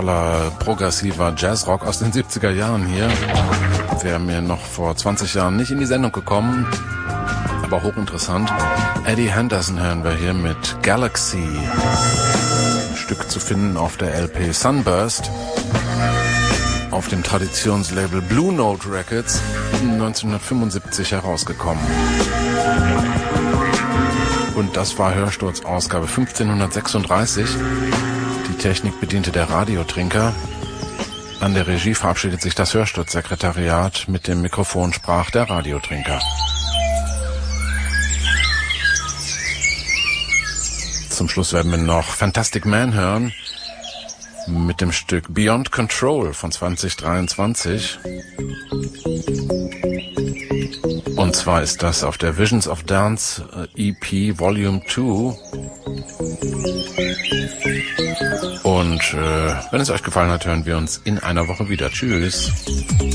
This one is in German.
toller, progressiver Jazzrock aus den 70er Jahren hier. Wäre mir noch vor 20 Jahren nicht in die Sendung gekommen, aber hochinteressant. Eddie Henderson hören wir hier mit Galaxy. Ein Stück zu finden auf der LP Sunburst, auf dem Traditionslabel Blue Note Records, 1975 herausgekommen. Und das war Hörsturz-Ausgabe 1536. Die Technik bediente der Radiotrinker. An der Regie verabschiedet sich das Hörsturz-Sekretariat. Mit dem Mikrofon sprach der Radiotrinker. Zum Schluss werden wir noch Fantastic Man hören mit dem Stück Beyond Control von 2023. Und zwar ist das auf der Visions of Dance EP Volume 2. Und wenn es euch gefallen hat, hören wir uns in einer Woche wieder. Tschüss.